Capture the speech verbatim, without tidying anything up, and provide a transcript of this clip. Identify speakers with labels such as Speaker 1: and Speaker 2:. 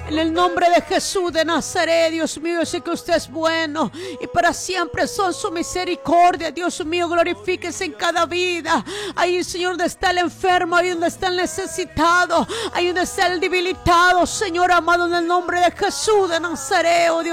Speaker 1: En el nombre de Jesús de Nazaret, Dios mío, yo sé que usted es bueno y para siempre son su misericordia. Dios mío, glorifíquese en cada vida. Ahí, Señor, donde está el enfermo, ahí donde está el necesitado, ahí donde está el debilitado, Señor amado, en el nombre de Jesús de Nazaret, oh Dios.